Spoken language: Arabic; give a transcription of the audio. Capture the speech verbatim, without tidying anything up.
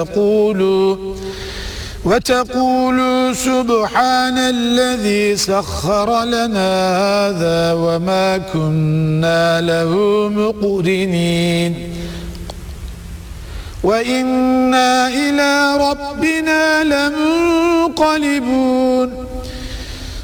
وتقولوا وتقولوا سبحان الذي سخر لنا هذا وما كنا له مقرنين وإنا إلى ربنا لمنقلبون